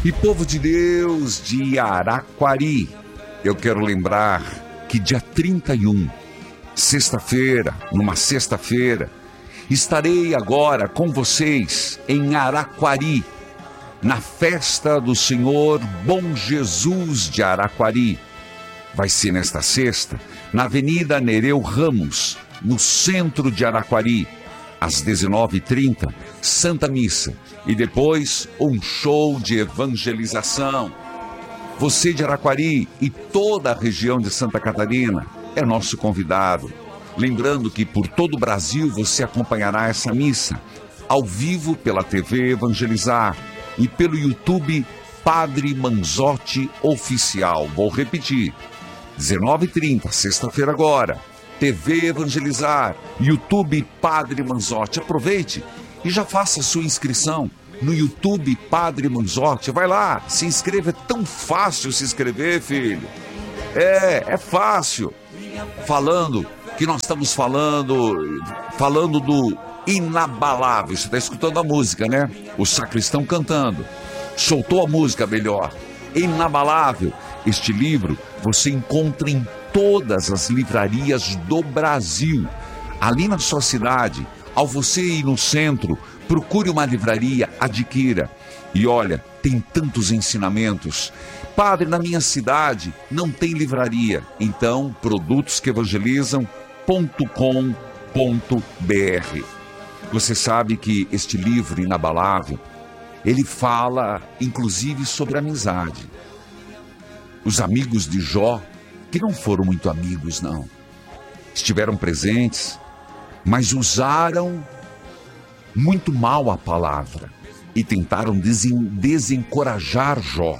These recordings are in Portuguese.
E povo de Deus de Araquari, eu quero lembrar que dia 31, sexta-feira, numa sexta-feira, estarei agora com vocês em Araquari, na festa do Senhor Bom Jesus de Araquari. Vai ser nesta sexta, na Avenida Nereu Ramos, no centro de Araquari, às 19h30, Santa Missa. E depois, um show de evangelização. Você de Araquari e toda a região de Santa Catarina é nosso convidado. Lembrando que por todo o Brasil você acompanhará essa missa, ao vivo pela TV Evangelizar e pelo YouTube Padre Manzotti Oficial. Vou repetir, 19h30, sexta-feira agora, TV Evangelizar, YouTube Padre Manzotti. Aproveite e já faça sua inscrição no YouTube Padre Manzotti. Vai lá, se inscreva, é tão fácil se inscrever, filho. É fácil. Falando que nós estamos falando do inabalável. Você está escutando a música, né? O sacristão cantando. Soltou a música melhor. Inabalável. Este livro você encontra em todas as livrarias do Brasil. Ali na sua cidade, ao você ir no centro, procure uma livraria, adquira. E olha, tem tantos ensinamentos. Padre, na minha cidade não tem livraria. Então, produtosqueevangelizam.com.br. Você sabe que este livro inabalável, ele fala inclusive sobre amizade. Os amigos de Jó, que não foram muito amigos, não, estiveram presentes, mas usaram muito mal a palavra e tentaram desencorajar Jó.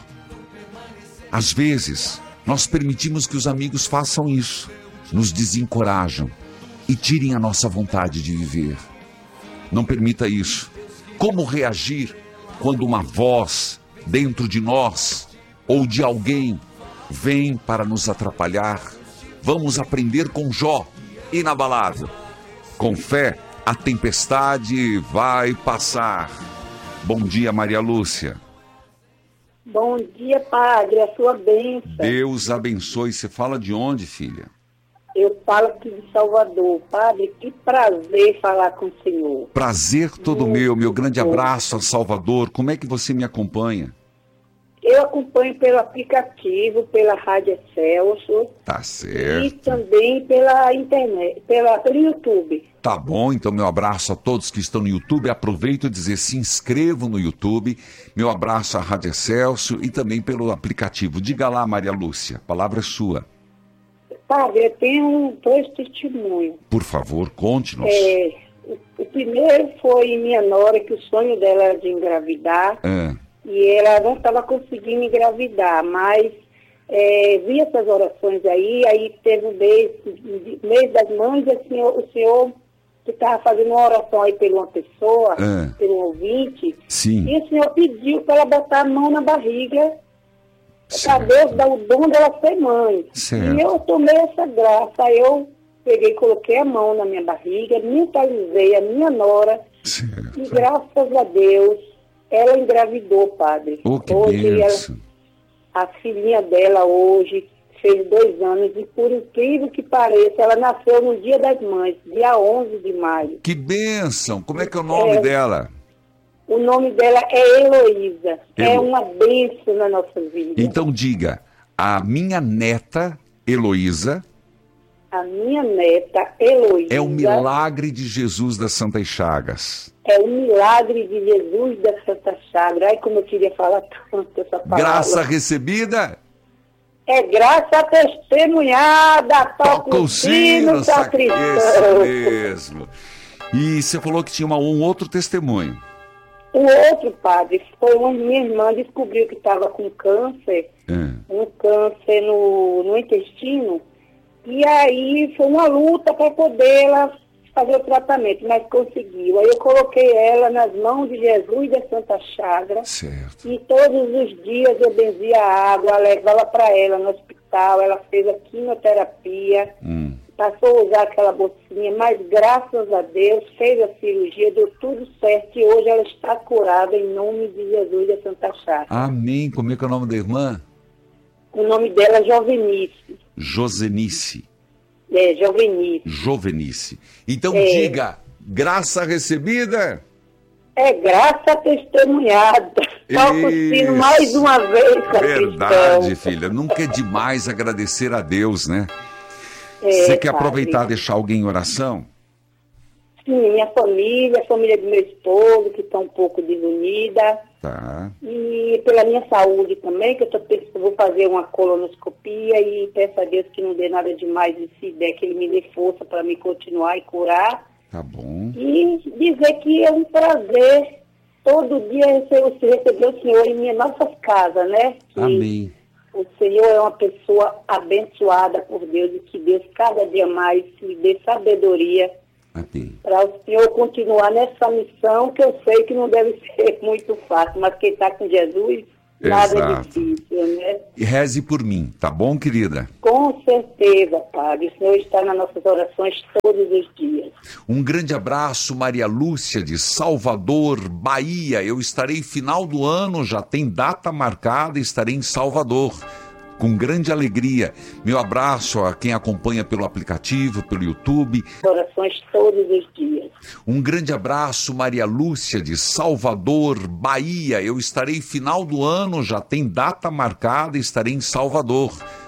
Às vezes, nós permitimos que os amigos façam isso, nos desencorajam e tirem a nossa vontade de viver. Não permita isso. Como reagir quando uma voz dentro de nós ou de alguém vem para nos atrapalhar? Vamos aprender com Jó, inabalável. Com fé, a tempestade vai passar. Bom dia, Maria Lúcia. Bom dia, Padre, a sua bênção. Deus abençoe. Você fala de onde, filha? Eu falo aqui de Salvador. Padre, que prazer falar com o senhor. Prazer todo meu grande abraço a Salvador. Como é que você me acompanha? Eu acompanho pelo aplicativo, pela Rádio Excelsior. Tá certo. E também pela internet, pelo YouTube. Tá bom, então meu abraço a todos que estão no YouTube. Aproveito e dizer, se inscrevam no YouTube. Meu abraço à Rádio Excelsior e também pelo aplicativo. Diga lá, Maria Lúcia, a palavra é sua. Padre, eu tenho 2 testemunhos. Por favor, conte-nos. O primeiro foi minha nora, que o sonho dela era de engravidar. E ela não estava conseguindo engravidar, mas vi essas orações aí teve um mês das mães, assim, o senhor que estava fazendo uma oração aí por uma pessoa, por um ouvinte, sim. E o senhor pediu para ela botar a mão na barriga, para Deus dar o dom dela ser mãe. Certo. E eu tomei essa graça, aí eu peguei, coloquei a mão na minha barriga, mentalizei a minha nora, certo. E graças a Deus, ela engravidou, Padre. Que hoje a filhinha dela hoje fez 2 anos e, por incrível que pareça, ela nasceu no Dia das Mães, dia 11 de maio. Que bênção! Como é que é o nome dela? O nome dela é Heloísa. É uma bênção na nossa vida. Então diga, a minha neta Heloísa... A minha neta Heloísa... É o milagre de Jesus das Santas Chagas. É o milagre de Jesus da Santa Chaga. Ai, como eu queria falar tanto essa palavra. Graça recebida? É graça testemunhada. Toca o sino, sacristão. Isso mesmo. E você falou que tinha um outro testemunho. O outro, Padre, foi uma minha irmã descobriu que estava com câncer. Um câncer no intestino. E aí foi uma luta para poder ela fazer o tratamento, mas conseguiu. Aí eu coloquei ela nas mãos de Jesus da Santa Chaga. Certo. E todos os dias eu benzia a água, levava para ela no hospital, ela fez a quimioterapia, passou a usar aquela bolsinha, mas graças a Deus fez a cirurgia, deu tudo certo e hoje ela está curada em nome de Jesus da Santa Chácara. Amém. Como é que é o nome da irmã? O nome dela é Jovenice. Josenice. Jovenice. Jovenice. Então diga, graça recebida. Graça testemunhada. Toca o sino mais uma vez. Verdade, filha. Nunca é demais agradecer a Deus, né? Você quer aproveitar e deixar alguém em oração? Sim, minha família, a família do meu esposo, que está um pouco desunida. Tá. E pela minha saúde também, que eu vou fazer uma colonoscopia e peço a Deus que não dê nada demais e se der, que Ele me dê força para me continuar e curar. Tá bom. E dizer que é um prazer todo dia receber o Senhor em nossas casas, né? Que amém. O Senhor é uma pessoa abençoada por Deus e que Deus cada dia mais me dê sabedoria para o Senhor continuar nessa missão, que eu sei que não deve ser muito fácil, mas quem está com Jesus, nada é difícil, né? E reze por mim, tá bom, querida? Com certeza, Padre. O Senhor está nas nossas orações todos os dias. Um grande abraço, Maria Lúcia, de Salvador, Bahia. Eu estarei final do ano, já tem data marcada, estarei em Salvador. Com grande alegria. Meu abraço a quem acompanha pelo aplicativo, pelo YouTube. Orações todos os dias. Um grande abraço, Maria Lúcia, de Salvador, Bahia. Eu estarei final do ano, já tem data marcada, estarei em Salvador.